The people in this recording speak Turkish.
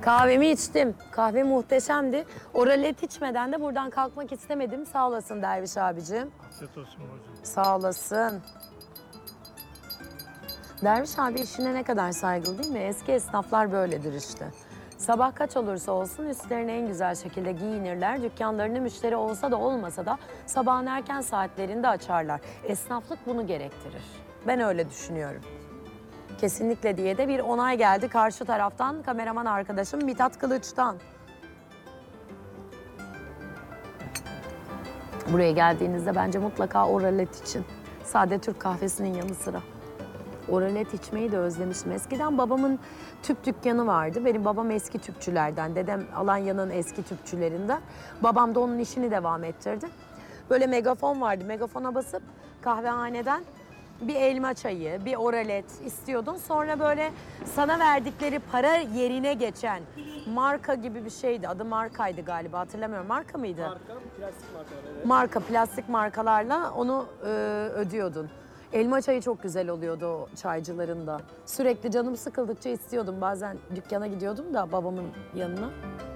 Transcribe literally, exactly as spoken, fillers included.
Kahvemi içtim. Kahve muhteşemdi. Oralet içmeden de buradan kalkmak istemedim. Sağ olasın Derviş abicim. Afiyet olsun hocam. Sağ olasın. Derviş abi işine ne kadar saygılı değil mi? Eski esnaflar böyledir işte. Sabah kaç olursa olsun üstlerini en güzel şekilde giyinirler. Dükkanlarını müşteri olsa da olmasa da sabahın erken saatlerinde açarlar. Esnaflık bunu gerektirir. Ben öyle düşünüyorum. Kesinlikle diye de bir onay geldi karşı taraftan kameraman arkadaşım Mithat Kılıç'tan. Buraya geldiğinizde bence mutlaka oralet için. Sade Türk kahvesinin yanı sıra. Oralet içmeyi de özlemiştim. Eskiden babamın tüp dükkanı vardı. Benim babam eski tüpçülerden. Dedem Alanya'nın eski tüpçülerinden. Babam da onun işini devam ettirdi. Böyle megafon vardı. Megafona basıp kahvehaneden bir elma çayı, bir oralet istiyordun. Sonra böyle sana verdikleri para yerine geçen marka gibi bir şeydi. Adı markaydı galiba, hatırlamıyorum. Marka mıydı? Marka, plastik markalar, evet. Marka, plastik markalarla onu e, ödüyordun. Elma çayı çok güzel oluyordu o çaycıların da. Sürekli canım sıkıldıkça istiyordum. Bazen dükkana gidiyordum da babamın yanına.